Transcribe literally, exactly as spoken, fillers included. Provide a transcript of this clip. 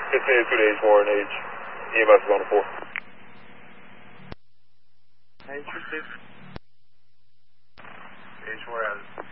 fifteen eighty-two to H four and H. E M S is on the four. H received. H four has